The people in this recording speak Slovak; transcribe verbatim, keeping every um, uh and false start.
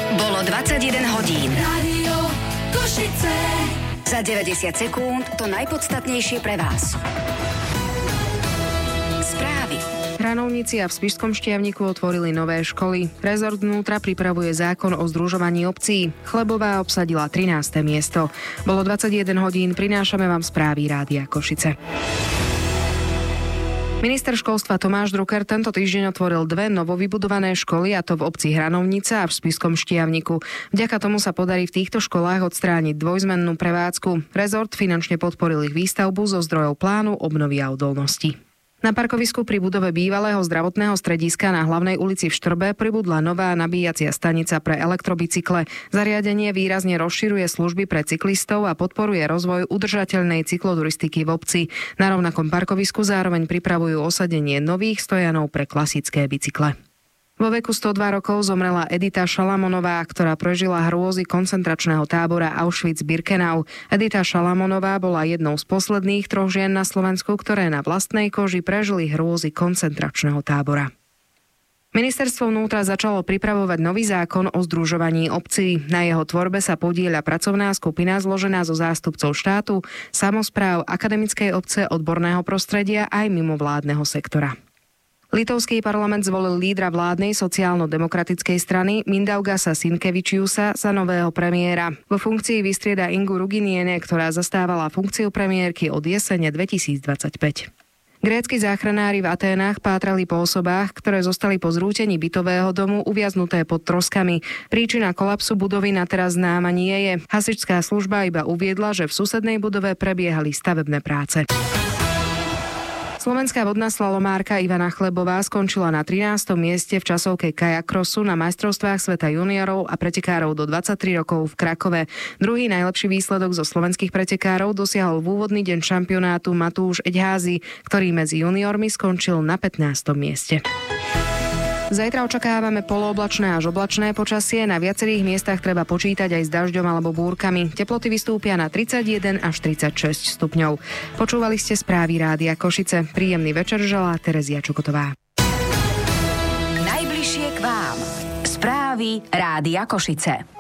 Bolo dvadsaťjeden hodín. Rádio Košice. Za deväťdesiat sekúnd to najpodstatnejšie pre vás. Správy. Hranovníci a v Spišskom Štiavniku otvorili nové školy. Rezort vnútra pripravuje zákon o združovaní obcí. Chlebová obsadila trináste miesto. Bolo dvadsaťjeden hodín, prinášame vám správy Rádia Košice. Minister školstva Tomáš Drucker tento týždeň otvoril dve novovybudované školy, a to v obci Hranovnica a v Spišskom Štiavniku. Vďaka tomu sa podarí v týchto školách odstrániť dvojzmennú prevádzku. Rezort finančne podporil ich výstavbu zo zdrojov plánu obnovy a odolnosti. Na parkovisku pri budove bývalého zdravotného strediska na Hlavnej ulici v Štrbe pribudla nová nabíjacia stanica pre elektrobicykle. Zariadenie výrazne rozširuje služby pre cyklistov a podporuje rozvoj udržateľnej cykloturistiky v obci. Na rovnakom parkovisku zároveň pripravujú osadenie nových stojanov pre klasické bicykle. Vo veku sto dva rokov zomrela Edita Šalamonová, ktorá prežila hrôzy koncentračného tábora Auschwitz-Birkenau. Edita Šalamonová bola jednou z posledných troch žien na Slovensku, ktoré na vlastnej koži prežili hrôzy koncentračného tábora. Ministerstvo vnútra začalo pripravovať nový zákon o združovaní obcí. Na jeho tvorbe sa podieľa pracovná skupina zložená zo zástupcov štátu, samospráv, akademickej obce, odborného prostredia aj mimovládneho sektora. Litovský parlament zvolil lídra vládnej sociálno-demokratickej strany Mindaugasa Sinkevičiusa za nového premiéra. Vo funkcii vystrieda Ingu Ruginiene, ktorá zastávala funkciu premiérky od jesene dvetisícdvadsaťpäť. Grécki záchranári v Aténach pátrali po osobách, ktoré zostali po zrútení bytového domu uviaznuté pod troskami. Príčina kolapsu budovy na teraz známa nie je. Hasičská služba iba uviedla, že v susednej budove prebiehali stavebné práce. Slovenská vodná slalomárka Ivana Chlebová skončila na trinástom mieste v časovke kajakrosu na majstrovstvách sveta juniorov a pretekárov do dvadsaťtri rokov v Krakove. Druhý najlepší výsledok zo slovenských pretekárov dosiahol v úvodný deň šampionátu Matúš Eďházy, ktorý medzi juniormi skončil na pätnástom mieste. Zajtra očakávame polooblačné až oblačné počasie. Na viacerých miestach treba počítať aj s dažďom alebo búrkami. Teploty vystúpia na tridsaťjeden až tridsaťšesť stupňov. Počúvali ste správy Rádia Košice. Príjemný večer želá Terezia Čukotová. Najbližšie k vám. Správy Rádia Košice.